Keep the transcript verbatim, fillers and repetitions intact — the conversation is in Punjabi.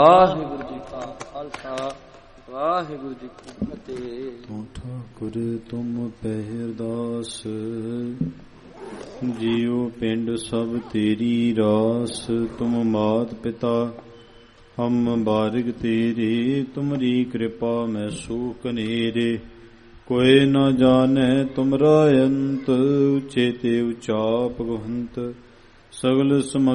ਵਾਹਿਗੁਰੂ ਜੀ ਕਾ ਖਾਲਸਾ ਵਾਹਿਗੁਰੂ ਜੀ ਕੀ ਫਤਿਹ। ਤੂੰ ਠਾਕੁਰ ਤੁਮ ਪਹਿਰਦਾਸ, ਜੀਉ ਪਿੰਡ ਸਭ ਤੇਰੀ ਰਾਸ। ਤੁਮ ਮਾਤ ਪਿਤਾ ਹਮ ਬਾਰਿਗ ਤੇਰੇ, ਤੁਮਰੀ ਕਿਰਪਾ ਮੈਂ ਸੂਖ ਨੇਰੇ। ਕੋਇ ਨ ਜਾਣੈ ਤੁਮਰਾ ਅੰਤ, ਉਚੇ ਤੇ ਉਚਾ ਭਗਵੰਤ। ਸਗਲ ਸਮ